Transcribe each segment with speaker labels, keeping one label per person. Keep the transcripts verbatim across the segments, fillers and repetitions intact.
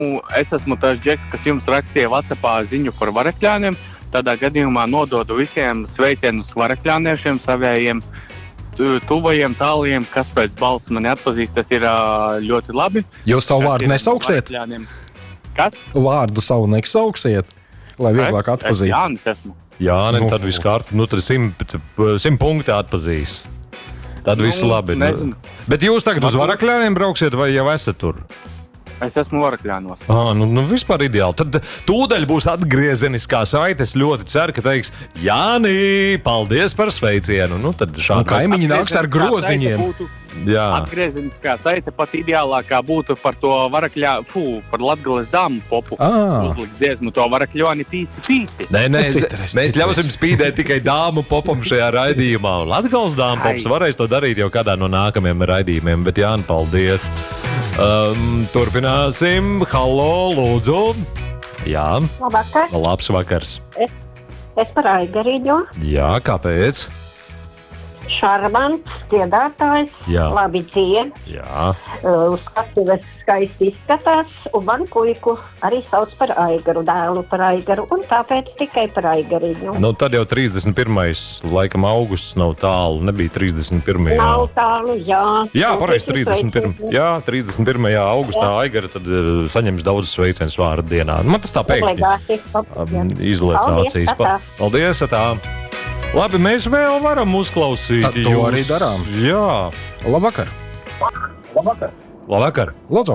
Speaker 1: es esmu tas džeks, kas jums rakstīja WhatsAppā ziņu par varakļāniem. Tādā gadījumā nododu visiem sveicienus varakļāniešiem, savējiem tuvajiem, tālajiem, kas pēc balss mani atpazīst, tas ir ļoti labi.
Speaker 2: Jūs savu vārdu nesauksiet?
Speaker 1: Kas?
Speaker 2: Vārdu savu nesauksiet, lai vieglāk atpazīt.
Speaker 1: Es Jānis esmu.
Speaker 3: Jāni, nu, tad viss kārt, nu tad simt, simt punkti atpazīs. Tad viss nu, labi. Nezinu. Bet jūs tagad uz varakļāniem brauksiet vai jau esat tur?
Speaker 1: Es esmu varakļānos.
Speaker 3: Ah, nu, nu vispār ideāli. Tad tūdaļ būs atgriezeniskā saite. Es ļoti ceru, ka teiks, Jāni, paldies par sveicienu. Nu, tad šādi.
Speaker 2: Kaimiņi nāks ar groziņiem.
Speaker 3: Jā.
Speaker 1: Atgriezeniskā saite pat ideālākā būtu par to varakļā, fū, par Latgales dāmu popu. Uzlikt dziesmu to varakļoni pīci pīci.
Speaker 3: Nē, nē, citrus, mēs ļausim spīdēt tikai dāmu popam šajā raidījumā. Latgales dāmu pops varēs to darīt jau kādā no nākamajiem raidījumiem, bet Jāni, paldies. Um, turpināsim. Hallo, lūdzu. Jā.
Speaker 4: Labvakar.
Speaker 3: Labs vakars.
Speaker 4: Es, es par Aigariņu.
Speaker 3: Jā, kāpēc?
Speaker 4: Šarmants, dziedātājs,
Speaker 3: Jā.
Speaker 4: labi dzied,
Speaker 3: Jā.
Speaker 4: uh, uz skatuves skaisti izskatās, un man puiku arī sauc par Aigaru, dēlu par Aigaru, un tāpēc tikai par Aigariņu.
Speaker 3: Nu, tad jau trīsdesmit pirmais laikam augusts nav tālu, nebija trīsdesmit pirmajā
Speaker 4: Nav tālu, jā.
Speaker 3: Jā, pareizi, trīsdesmit pirmajā Jā, trīsdesmit pirmajā augustā jā. Aigara tad uh, saņems daudz sveicienus vārdu dienā. Man tas tā pēkšņi um, izlaicācijas.
Speaker 4: Paldies,
Speaker 3: Paldies, tā. Labi, mēs vēl varam uzklausīt.
Speaker 2: Tad to
Speaker 3: jūs.
Speaker 2: arī darām.
Speaker 3: Jā.
Speaker 2: Labvakar.
Speaker 1: Labvakar.
Speaker 3: Labvakar.
Speaker 2: Lūdzu.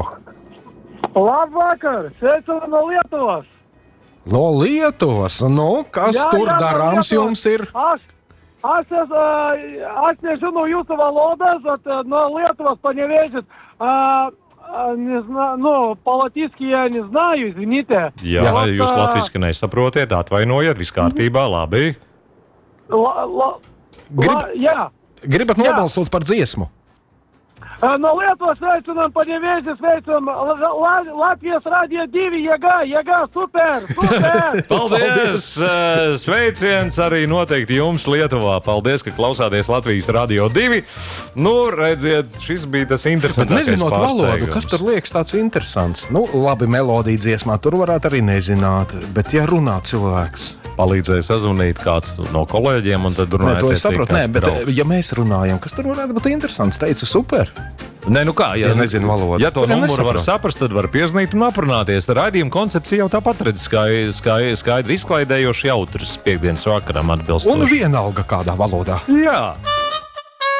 Speaker 1: Labvakar. Sveicu no Lietuvas.
Speaker 2: No Lietuvas. Nu, kas jā, tur jā, darāms no jums ir?
Speaker 1: Aš, aš, es, aš nezinu jūsu valodas, bet no Lietuvas paņeviesit. Uh, Не знаю, ну, по-латвийски я не знаю, извините.
Speaker 3: Jā, вот, jūs latviski nesaprotiet, atvainojiet, viss kārtībā, labi.
Speaker 1: La, la,
Speaker 2: Grib,
Speaker 1: la, jā.
Speaker 2: Gribat nobalsot par dziesmu?
Speaker 1: No Lietuvas sveicinām, paņemieši sveicinām Latvijas radio divi, jēgā, jēgā, super, super.
Speaker 3: Paldies! Sveiciens arī noteikti jums Lietuvā. Paldies, ka klausāties Latvijas radio divi. Nu, redziet, šis bija tas interesantākais
Speaker 2: pārsteigums. Nezinot valodu, kas tur liekas tāds interesants? Nu, labi, melodija dziesmā tur varētu arī nezināt, bet ja runā cilvēks.
Speaker 3: Palīdzēja sazvanīt kāds no kolēģiem, un tad runājot.
Speaker 2: Nē, to es saprotu, nē, bet draugs. Ja mēs runājam, kas tur varētu būt interesants, teica super.
Speaker 3: Nē, nu kā, ja,
Speaker 2: ja nezinu valodu.
Speaker 3: Ja to numuru var saprast, tad var piezvanīt un aprunāties. Raidījuma koncepcija jau tāpat redz skaidri, skaidri izklaidējoši jautrs piekdienas vakaram atbilstoši.
Speaker 2: Un vienalga kādā valodā.
Speaker 3: Jā.